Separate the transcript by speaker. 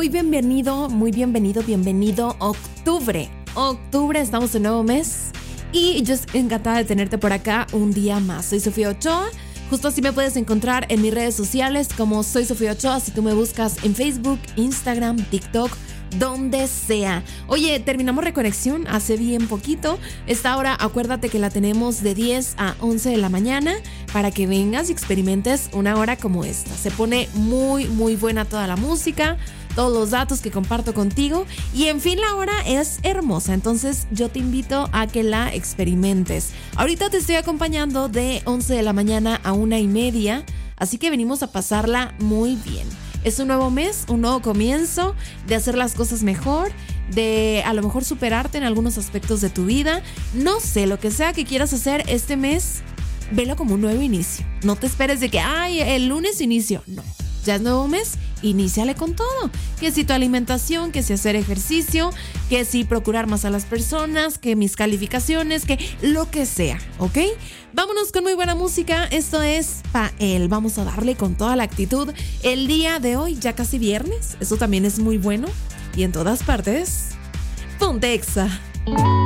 Speaker 1: muy bienvenido octubre. Octubre, estamos en nuevo mes y yo estoy encantada de tenerte por acá un día más. Soy Sofía Ochoa, justo así me puedes encontrar en mis redes sociales como Soy Sofía Ochoa, si tú me buscas en Facebook, Instagram, TikTok, donde sea. Oye, terminamos Reconexión hace bien poquito. Esta hora, acuérdate que la tenemos de 10 a 11 de la mañana para que vengas y experimentes una hora como esta. Se pone muy, muy buena toda la música, todos los datos que comparto contigo y en fin la hora es hermosa, entonces yo te invito a que la experimentes. Ahorita te estoy acompañando de 11 de la mañana a 1:30, así que venimos a pasarla muy bien. Es un nuevo mes, un nuevo comienzo de hacer las cosas mejor, de a lo mejor superarte en algunos aspectos de tu vida. No sé, lo que sea que quieras hacer este mes, velo como un nuevo inicio. No te esperes de que, el lunes inicio. No, ya es nuevo mes, iníciale con todo. Que si tu alimentación, que si hacer ejercicio, que si procurar más a las personas, que mis calificaciones, que lo que sea, ¿ok? Vámonos con muy buena música. Esto es Pael. Vamos a darle con toda la actitud. El día de hoy, ya casi viernes, eso también es muy bueno. Y en todas partes, Ponte Exa.